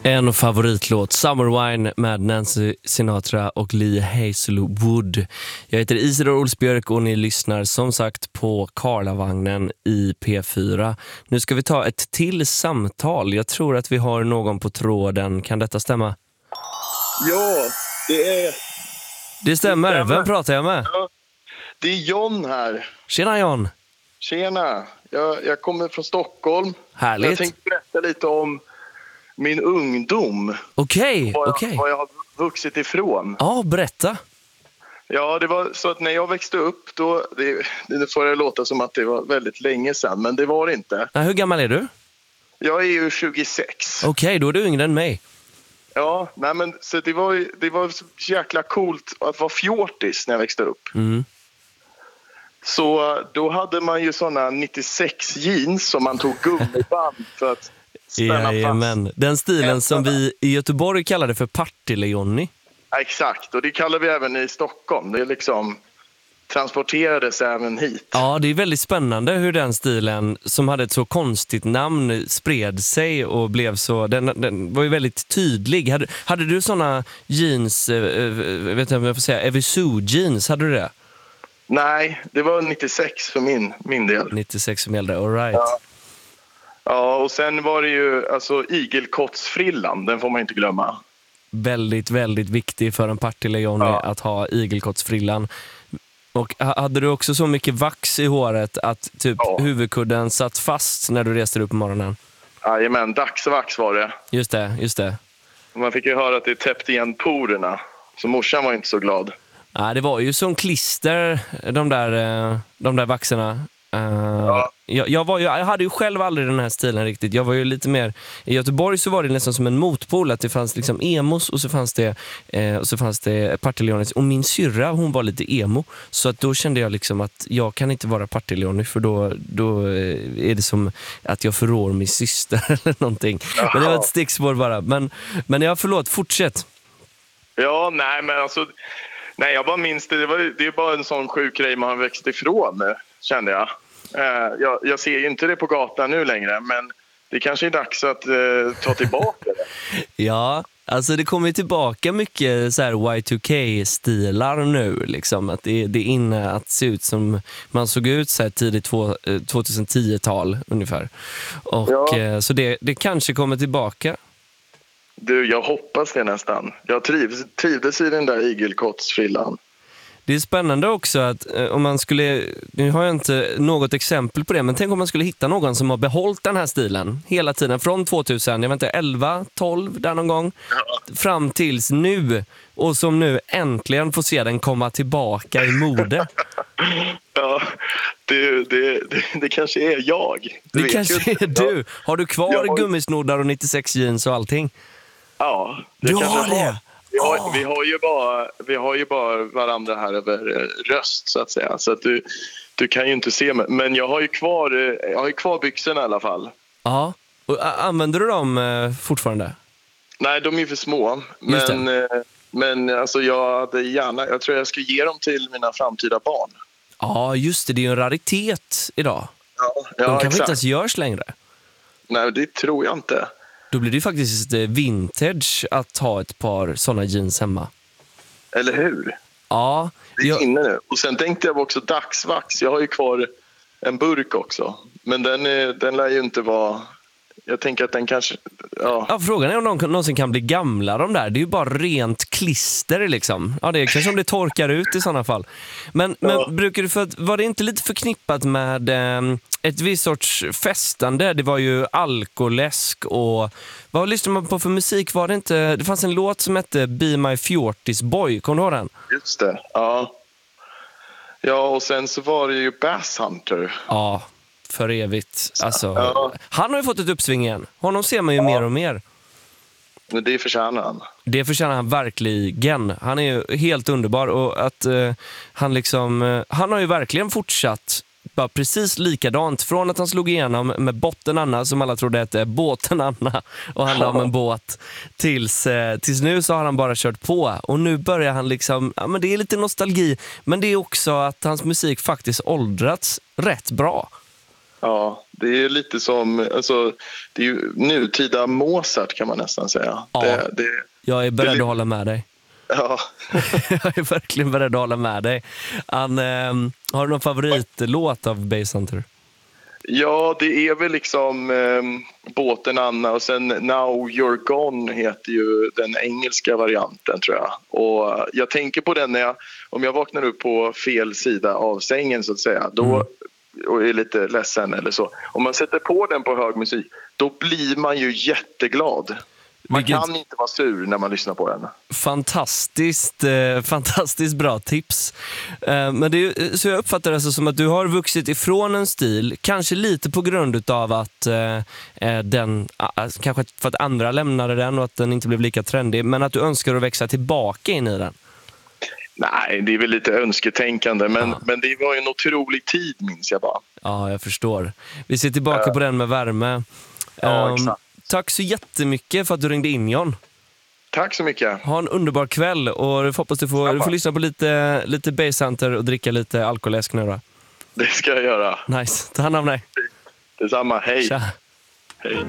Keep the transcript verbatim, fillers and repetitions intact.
En favoritlåt, Summer Wine med Nancy Sinatra och Lee Hazelwood. Jag heter Isidor Olsbjörk och ni lyssnar som sagt på Karlavagnen i P fyra. Nu ska vi ta ett till samtal. Jag tror att vi har någon på tråden. Kan detta stämma? Ja, det är... Det stämmer. Det stämmer. Vem pratar jag med? Ja, det är John här. Tjena John. Tjena. Jag, jag kommer från Stockholm. Härligt. Jag tänkte berätta lite om min ungdom. Okej, vad, okej. vad jag har vuxit ifrån. Ja, berätta. Ja, det var så att när jag växte upp, då, det, det får det låta som att det var väldigt länge sedan, men det var det inte. Ja, hur gammal är du? Jag är ju tjugosex. Okej, då är du yngre än mig. Ja, nej men så det var ju- det var så jäkla coolt att vara fjortis när jag växte upp. Mm. Så då hade man ju såna nittiosex jeans som man tog gummiband för att spänna fast. Jajamän. Den stilen som vi i Göteborg kallade för Partille-Johnny. Ja, exakt, och det kallar vi även i Stockholm. Det är liksom transporterades även hit. Ja, det är väldigt spännande hur den stilen som hade ett så konstigt namn spred sig och blev så, den, den var ju väldigt tydlig. Hade, hade du såna jeans, eh, eh, vet inte vad jag får säga, Evisu jeans, hade du det? Nej, det var nittiosex för min, min del. nittiosex som gällde, all right. Ja. Ja, och sen var det ju alltså igelkottsfrillan, den får man inte glömma. Väldigt, väldigt viktig för en Partille-Johnny Ja. att ha igelkottsfrillan. Och ha- hade du också så mycket vax i håret att typ Ja. huvudkudden satt fast när du reste upp på morgonen? Jajamän, dagsvax var det. Just det, just det. Och man fick ju höra att det täppte igen porerna. Så morsan var inte så glad. Ja, det var ju som klister, de där, eh, de där vaxerna. Eh, Ja. jag, jag, var ju, jag hade ju själv aldrig den här stilen riktigt. Jag var ju lite mer... I Göteborg så var det nästan som en motpol. Att det fanns liksom emos och så fanns det, eh, och så fanns det Partille-Johnny. Och min syrra, hon var lite emo. Så att då kände jag liksom att jag kan inte vara Partille-Johnny. För då, då eh, är det som att jag förrår min syster eller någonting. Jaha. Men det var ett stickspår bara. Men, men jag förlåt, fortsätt. Ja, nej men alltså... Nej, jag bara minns det. Det, var, det är bara en sån sjuk grej man har växt ifrån, kände jag. Eh, jag. Jag ser ju inte det på gatan nu längre, men det kanske är dags att eh, ta tillbaka det. Ja, alltså det kommer ju tillbaka mycket så här Y two K-stilar nu. Liksom. Att det, det är inne att se ut som man såg ut så här tidigt två, eh, tjugohundra-tal ungefär. Och, Ja. eh, så det, det kanske kommer tillbaka. Du, jag hoppas det nästan. Jag trivs, trivdes i den där igelkottsfrillan. Det är spännande också att eh, om man skulle, nu har jag inte något exempel på det, men tänk om man skulle hitta någon som har behållit den här stilen hela tiden från tvåtusen, jag vet inte, elva, tolv där någon gång, fram tills nu, och som nu äntligen får se den komma tillbaka i mode. Ja, det, det, det, det kanske är jag. Det vet kanske ju inte. är du. Har du kvar Jag har- gummisnoddar och nittiosex jeans och allting? Ja, det Du kanske har det? Vi har, Åh. vi, har ju bara, vi har ju bara varandra här över eh, röst, så att säga. Så att du, du kan ju inte se mig. Men jag har ju kvar, eh, jag har ju kvar byxorna i alla fall. Ja. Och, ä, använder du dem eh, fortfarande? Nej, de är ju för små. Just Men, eh, men alltså, jag hade gärna, jag tror jag ska ge dem till mina framtida barn. Ja, just det. Det är ju en raritet idag. Ja, De ja kanske inte exakt. ens görs längre. Nej, det tror jag inte. Då blir det ju faktiskt eh, vintage att ha ett par såna jeans hemma. Eller hur? Ja, Det är jag, inne nu. Och sen tänkte jag också dagsvax. Jag har ju kvar en burk också. Men den, är, den lär ju inte vara... Jag tänker att den kanske... Ja, ja, frågan är om de någonsin kan bli gamla, de där. Det är ju bara rent klister liksom. Ja, det är kanske om det torkar ut i sådana fall. Men, Ja. men brukar du, för att, var det inte lite förknippat med eh, ett visst sorts festande? Det var ju alkoläsk och... Vad lyssnade man på för musik? Var det inte... Det fanns en låt som hette Be My Fjortis Boy. Kommer du ihåg den? just det. Ja. Ja, och sen så var det ju Bass Hunter. Ja, för evigt. Alltså, Ja. han har ju fått ett uppsving igen. Honom ser man ju mer och mer. Men det förtjänar han. Det förtjänar han verkligen. Han är ju helt underbar. Och att eh, han liksom... Eh, han har ju verkligen fortsatt bara precis likadant. Från att han slog igenom med Botten Anna, som alla trodde hette Båten Anna, och handlade om en båt, tills, eh, tills nu så har han bara kört på. Och nu börjar han liksom... Ja, men det är lite nostalgi. Men det är också att hans musik faktiskt åldrats rätt bra. Ja, det är lite som, alltså, det är ju nutida Mozart kan man nästan säga. Ja, det, det, jag är beredd det, att hålla med dig. Ja. Jag är verkligen beredd att hålla med dig. An, eh, har du någon favoritlåt av Basshunter? Ja, det är väl liksom eh, Båten Anna och sen Now You're Gone heter ju den engelska varianten tror jag. Och jag tänker på den när jag, om jag vaknar upp på fel sida av sängen så att säga, då mm. och är lite ledsen eller så. Om man sätter på den på hög musik, då blir man ju jätteglad. Man Vilket... kan inte vara sur när man lyssnar på den. Fantastiskt, eh, fantastiskt bra tips. Eh, men det är, så jag uppfattar det som att du har vuxit ifrån en stil, kanske lite på grund av att eh, den, eh, kanske för att andra lämnade den och att den inte blev lika trendig, men att du önskar att växa tillbaka in i den. Nej, det är väl lite önsketänkande, men, ja. men det var ju en otrolig tid, minns jag bara. Ja, jag förstår. Vi ser tillbaka uh. på den med värme. Ja, um, exakt. Tack så jättemycket för att du ringde in, John. Tack så mycket. Ha en underbar kväll och jag hoppas du får, du får lyssna på lite, lite Basshunter och dricka lite alkoläsk nu då. Det ska jag göra. Nice, ta hand om dig. Detsamma, hej. Tja. Hej.